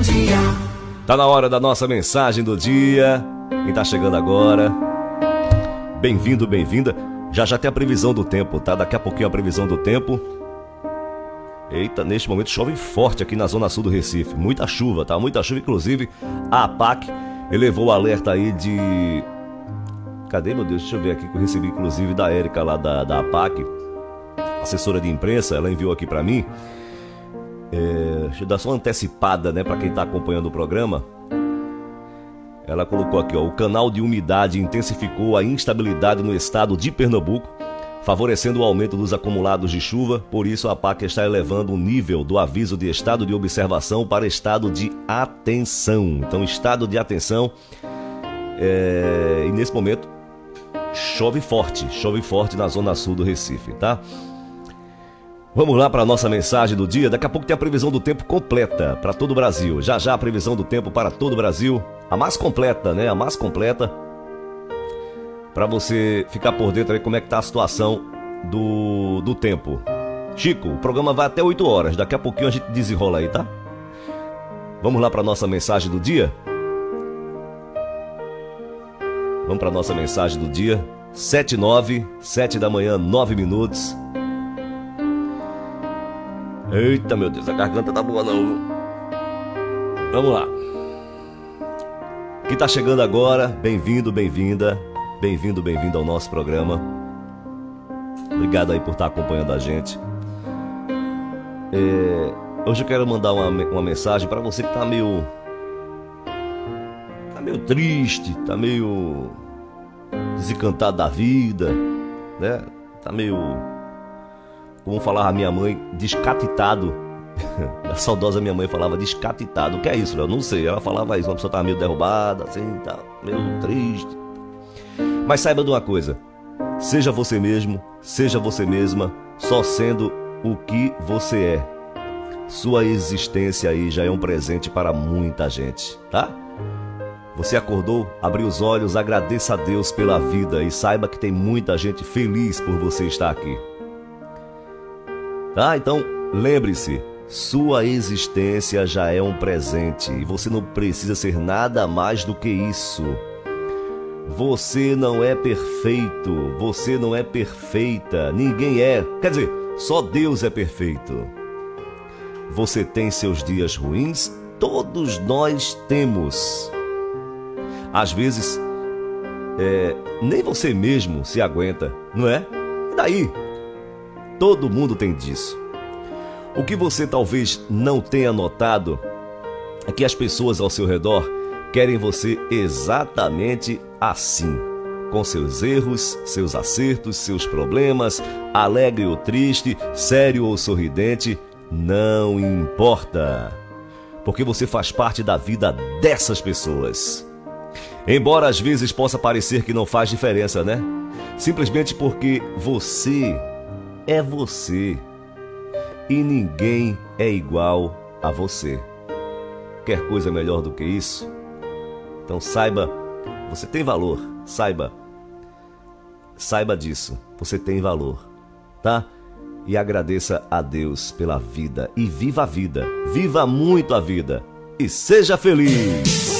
Tá na hora da nossa mensagem do dia. Quem tá chegando agora, bem-vindo, bem-vinda. Já tem a previsão do tempo, tá? Daqui a pouquinho a previsão do tempo. Eita, neste momento chove forte aqui na zona sul do Recife. Muita chuva, tá? Muita chuva, inclusive a APAC elevou o alerta aí de... Cadê, meu Deus? Deixa eu ver aqui que eu recebi, inclusive, da Érica lá da APAC, assessora de imprensa. Ela enviou aqui pra mim. Deixa eu dar só uma antecipada, né, pra quem tá acompanhando o programa. Ela colocou aqui, ó: o canal de umidade intensificou a instabilidade no estado de Pernambuco, favorecendo o aumento dos acumulados de chuva. Por isso, a APAC está elevando o nível do aviso de estado de observação para estado de atenção. Então, estado de atenção. E nesse momento, chove forte na zona sul do Recife, tá? Vamos lá para a nossa mensagem do dia. Daqui a pouco tem a previsão do tempo completa para todo o Brasil. Já a previsão do tempo para todo o Brasil. A mais completa, né? A mais completa. Para você ficar por dentro aí como é que tá a situação do tempo. Chico, o programa vai até 8 horas. Daqui a pouquinho a gente desenrola aí, tá? Vamos lá para a nossa mensagem do dia? Vamos para a nossa mensagem do dia. 7:09, 7 da manhã, 9 minutos. Eita, meu Deus, a garganta tá boa não. Vamos lá. Quem tá chegando agora, bem-vindo, bem-vinda. Bem-vindo, bem-vinda ao nosso programa. Obrigado aí por estar acompanhando a gente. Hoje eu quero mandar uma mensagem para você que tá meio triste, tá meio desencantado da vida, né? Tá meio, como falava a minha mãe, descatitado. A saudosa minha mãe falava descatitado. O que é isso, Léo? Não sei. Ela falava isso, uma pessoa tava meio derrubada, assim, tá meio triste. Mas saiba de uma coisa: seja você mesmo, seja você mesma, só sendo o que você é. Sua existência aí já é um presente para muita gente, tá? Você acordou, abriu os olhos, agradeça a Deus pela vida e saiba que tem muita gente feliz por você estar aqui. Tá? Então, lembre-se, sua existência já é um presente e você não precisa ser nada mais do que isso. Você não é perfeito, você não é perfeita, ninguém é. Quer dizer, só Deus é perfeito. Você tem seus dias ruins, todos nós temos. Às vezes, nem você mesmo se aguenta, não é? E daí? Todo mundo tem disso. O que você talvez não tenha notado é que as pessoas ao seu redor querem você exatamente assim, com seus erros, seus acertos, seus problemas, alegre ou triste, sério ou sorridente, não importa, porque você faz parte da vida dessas pessoas. Embora às vezes possa parecer que não faz diferença, né? Simplesmente porque você é você e ninguém é igual a você. Quer coisa melhor do que isso? Então saiba, você tem valor, saiba disso, você tem valor, tá? E agradeça a Deus pela vida e viva a vida, viva muito a vida e seja feliz!